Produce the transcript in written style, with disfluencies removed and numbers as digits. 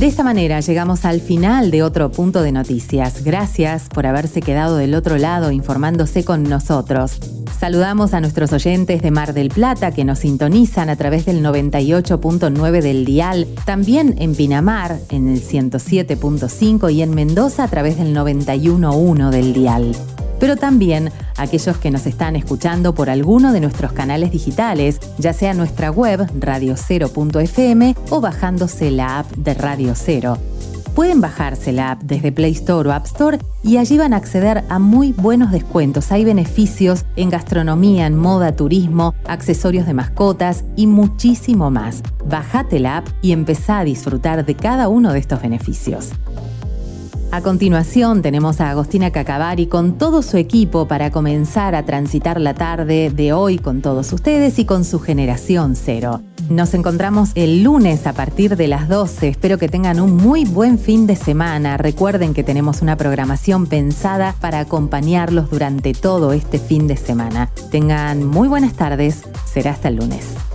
De esta manera llegamos al final de otro punto de noticias. Gracias por haberse quedado del otro lado informándose con nosotros. Saludamos a nuestros oyentes de Mar del Plata que nos sintonizan a través del 98.9 del dial, también en Pinamar en el 107.5 y en Mendoza a través del 91.1 del dial. Pero también aquellos que nos están escuchando por alguno de nuestros canales digitales, ya sea nuestra web radiocero.fm o bajándose la app de Radio Cero. Pueden bajarse la app desde Play Store o App Store y allí van a acceder a muy buenos descuentos. Hay beneficios en gastronomía, en moda, turismo, accesorios de mascotas y muchísimo más. Bájate la app y empezá a disfrutar de cada uno de estos beneficios. A continuación tenemos a Agostina Cacavari con todo su equipo para comenzar a transitar la tarde de hoy con todos ustedes y con su generación cero. Nos encontramos el lunes a partir de las 12. Espero que tengan un muy buen fin de semana. Recuerden que tenemos una programación pensada para acompañarlos durante todo este fin de semana. Tengan muy buenas tardes. Será hasta el lunes.